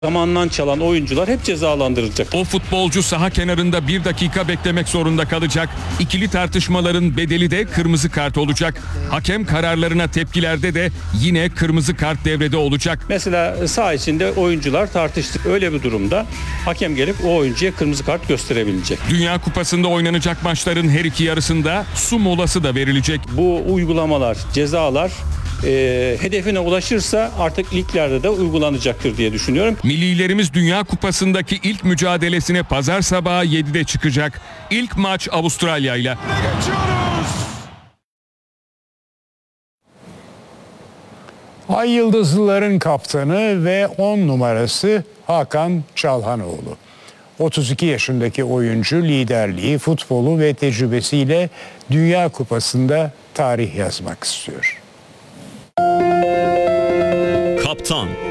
Zamandan çalan oyuncular hep cezalandırılacak. O futbolcu saha kenarında 1 dakika beklemek zorunda kalacak. İkili tartışmaların bedeli de kırmızı kart olacak. Hakem kararlarına tepkilerde de yine kırmızı kart devrede olacak. Mesela saha içinde oyuncular tartıştı. Öyle bir durumda hakem gelip o oyuncuya kırmızı kart gösterebilecek. Dünya Kupası'nda oynanacak maçların her iki yarısında su molası da verilecek. Bu uygulamalar, cezalar hedefine ulaşırsa artık liglerde de uygulanacaktır diye düşünüyorum. Millilerimiz Dünya Kupası'ndaki ilk mücadelesine pazar sabahı 7'de çıkacak. İlk maç Avustralya ile. Ay Yıldızlıların kaptanı ve 10 numarası Hakan Çalhanoğlu. 32 yaşındaki oyuncu liderliği, futbolu ve tecrübesiyle Dünya Kupası'nda tarih yazmak istiyor. Kaptan